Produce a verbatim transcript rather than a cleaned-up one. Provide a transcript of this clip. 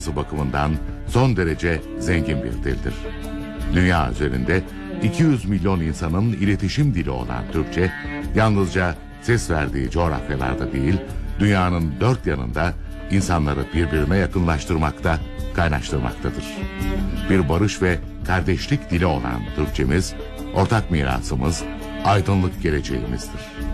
bakımından son derece zengin bir dildir. Dünya üzerinde iki yüz milyon insanın iletişim dili olan Türkçe, yalnızca ses verdiği coğrafyalarda değil, dünyanın dört yanında insanları birbirine yakınlaştırmakta, kaynaştırmaktadır. Bir barış ve kardeşlik dili olan Türkçemiz, ortak mirasımız, aydınlık geleceğimizdir.